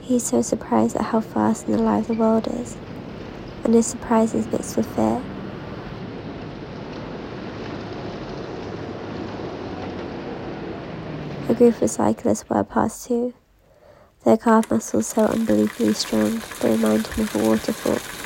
He's so surprised at how fast and alive the world is, and his surprise is mixed with fear. A group of cyclists were past too. Their calf muscles so unbelievably strong they remind him of a waterfall.